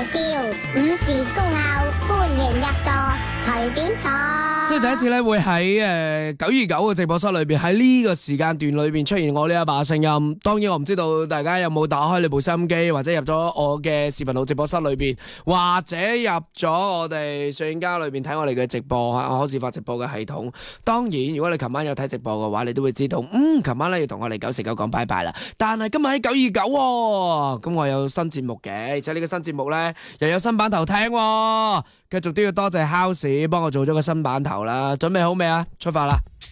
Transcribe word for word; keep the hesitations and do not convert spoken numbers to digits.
大笑，五時恭候，歡迎入座，隨便坐。 即係第一次咧，會喺誒九二九嘅直播室裏邊，喺呢個時間段裏邊出現我呢一把聲音。當然我唔知道大家有冇打開你部收音機，或者入咗我嘅視頻號直播室裏邊，或者入咗我哋攝影間裏邊睇我哋嘅直播啊，可視化直播嘅系統。當然，如果你琴晚有睇直播嘅話，你都會知道，嗯，琴晚咧要同我哋九十九講拜拜啦。但係今日喺九二九喎，咁我有新節目嘅，而且呢個新節目咧又有新版頭聽喎。繼續都要多謝 House 幫我做咗個新版頭啦，準備好未啊？出發啦！